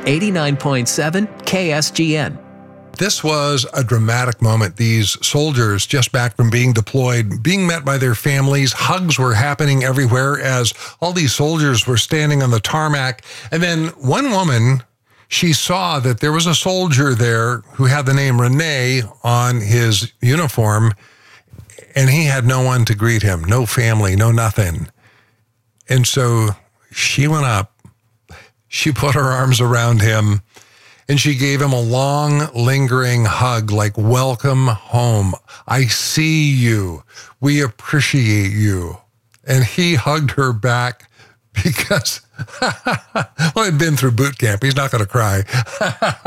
89.7 KSGN. This was a dramatic moment. These soldiers, just back from being deployed, being met by their families, hugs were happening everywhere as all these soldiers were standing on the tarmac. And then one woman, she saw that there was a soldier there who had the name Renee on his uniform, and he had no one to greet him, no family, no nothing. And so she went up, she put her arms around him, and she gave him a long, lingering hug, like, welcome home. I see you. We appreciate you. And he hugged her back because, well, he'd been through boot camp. He's not going to cry.